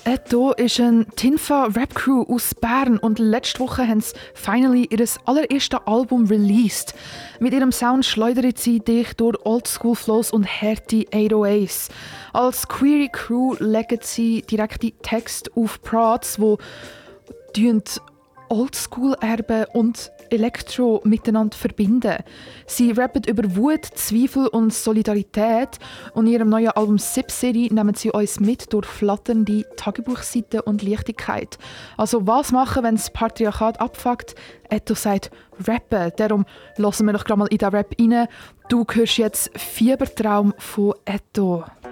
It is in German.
Etto ist eine Tinfa-Rap-Crew aus Bern und letzte Woche haben sie finally ihr allererstes Album released. Mit ihrem Sound schleudern sie dich durch Oldschool-Flows und harte 808s. Als queere Crew legen sie direkte Texte auf Prods, die Oldschool-Erbe und Elektro miteinander verbinden. Sie rappen über Wut, Zweifel und Solidarität und in ihrem neuen Album Sip City nehmen sie uns mit durch flatternde Tagebuchseiten und Leichtigkeit. Also was machen, wenn das Patriarchat abfuckt? Etto sagt rappen. Darum hören wir doch gerade mal in den Rap rein. Du hörst jetzt Fiebertraum von Etto.